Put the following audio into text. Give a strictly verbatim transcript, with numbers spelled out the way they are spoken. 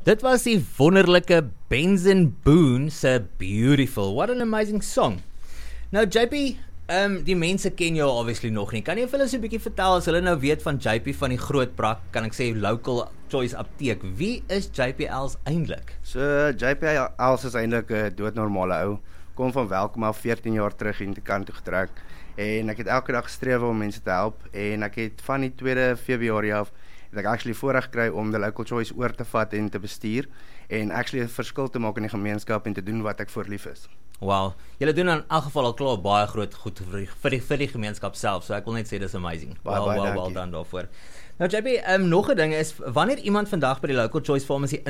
Dit was die wonderlike Benson Boone se Beautiful. What an amazing song. Nou J P, um, die mense ken jou obviously nog nie. Kan jy vir hulle so 'n bietjie vertel, as hulle nou weet van J P van die Groot Brak, kan ek sê local choice apteek. Wie is J P Els eintlik? So J P Els is eintlik 'n doodnormale ou. Kom van Welkom af veertien jaar terug in die kant toe getrek. En ek het elke dag gestreef om mense te help. En ek het van die tweede Februarie af het ek actually voorreg gekry om die local choice oor te vat en te bestuur en actually 'n verskil te maak in die gemeenskap en te doen wat ek voor lief is. Wow, julle doen in elk geval al klaar baie groot goed vir die, vir die, vir die gemeenskap self, so ek wil net sê dis amazing. Baie, well, baie well, dankie. well done daarvoor. Nou J P, um, nog 'n ding is, wanneer iemand vandag by die local choice pharmacy